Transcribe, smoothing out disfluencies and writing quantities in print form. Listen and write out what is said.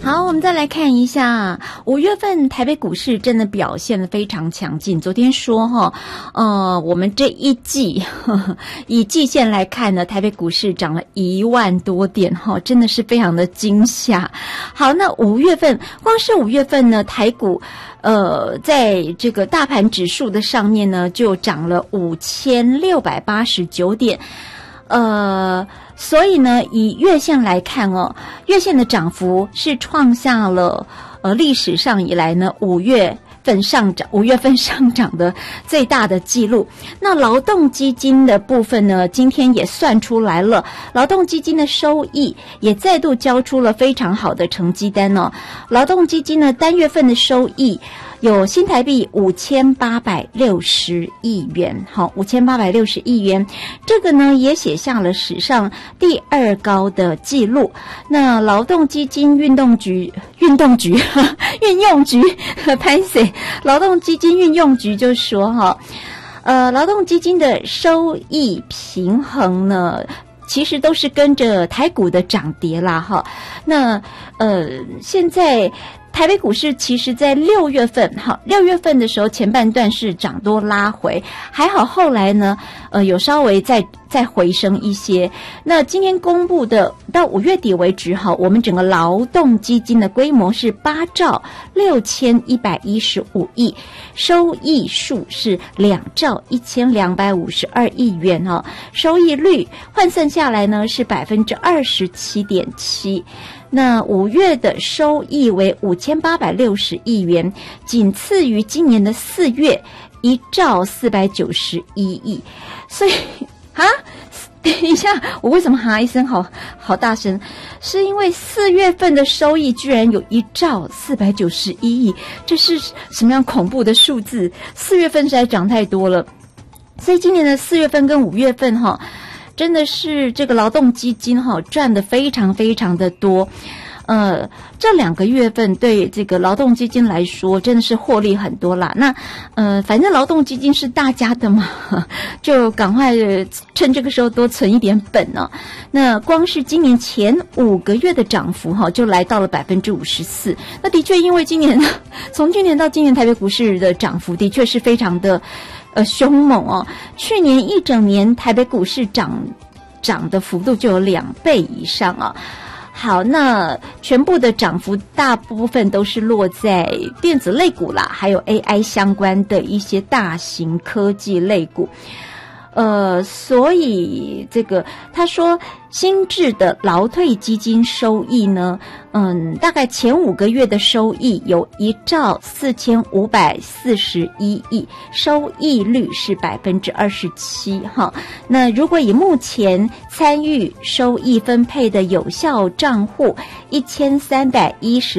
好，我们再来看一下5月份台北股市真的表现得非常强劲。昨天说我们这一季以季线来看呢，台北股市涨了1万多点真的是非常的惊吓。好，那5月份光是5月份呢，台股在这个大盘指数的上面呢，就涨了5689点。所以呢，以月线来看月线的涨幅是创下了历史上以来呢5月份上涨的最大的记录。那劳动基金的部分呢，今天也算出来了，劳动基金的收益也再度交出了非常好的成绩单劳动基金呢单月份的收益有新台币5860亿元，5860亿元，这个呢也写下了史上第2高的记录。那劳动基金运用局拍谁？劳动基金运用局就说劳动基金的收益平衡呢，其实都是跟着台股的涨跌啦那现在台北股市其实在6月份的时候前半段是涨多拉回，还好后来呢有稍微再回升一些。那今天公布的到5月底为止我们整个劳动基金的规模是8兆6115亿，收益数是2兆1252亿元收益率换算下来呢是 27.7%。那5月的收益为5860亿元，仅次于今年的4月1兆491亿。所以等一下，我为什么哈一声好大声？是因为4月份的收益居然有1兆491亿，这是什么样恐怖的数字？4月份实在涨太多了，所以今年的4月份跟5月份真的是这个劳动基金赚得非常非常的多。这2个月份对这个劳动基金来说真的是获利很多啦。那反正劳动基金是大家的嘛，就赶快趁这个时候多存一点本那光是今年前5个月的涨幅就来到了 54%。那的确因为从去年到今年台北股市的涨幅的确是非常的凶猛去年一整年台北股市涨的幅度就有2倍以上好，那全部的涨幅大部分都是落在电子类股啦，还有 AI 相关的一些大型科技类股。所以这个他说新制的劳退基金收益呢，大概前5个月的收益有1兆4541亿，收益率是 27%那如果以目前参与收益分配的有效账户1310